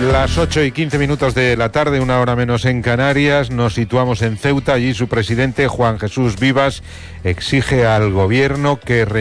Las 8:15 de la tarde, una hora menos en Canarias, nos situamos en Ceuta. Allí su presidente, Juan Jesús Vivas, exige al gobierno que